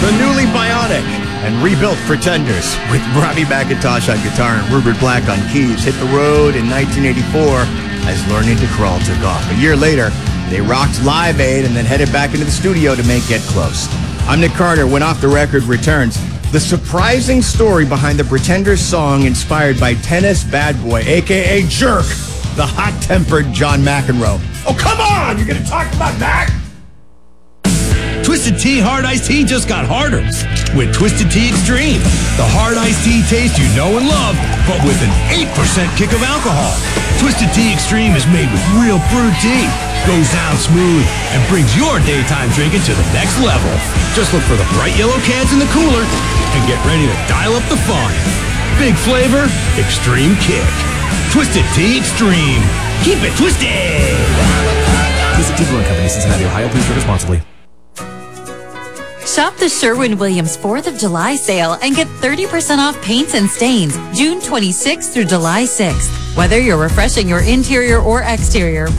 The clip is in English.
The newly bionic and rebuilt Pretenders, with Robbie McIntosh on guitar and Rupert Black on keys, hit the road in 1984 as Learning to Crawl took off. A year later, they rocked Live Aid and then headed back into the studio to make Get Close. I'm Nick Carter. When Off the Record returns, the surprising story behind the Pretenders song inspired by tennis bad boy, a.k.a. Jerk, the hot-tempered John McEnroe. Oh, come on! You're going to talk about Mac? Twisted Tea Hard Iced Tea just got harder with Twisted Tea Extreme. The hard iced tea taste you know and love, but with an 8% kick of alcohol. Twisted Tea Extreme is made with real brewed tea, goes down smooth, and brings your daytime drinking to the next level. Just look for the bright yellow cans in the cooler and get ready to dial up the fun. Big flavor, extreme kick. Twisted Tea Extreme. Keep it twisted! Twisted Tea Brewing Company, Cincinnati, Ohio. Please drink responsibly. Shop the Sherwin-Williams 4th of July sale and get 30% off paints and stains June 26th through July 6th. Whether you're refreshing your interior or exterior,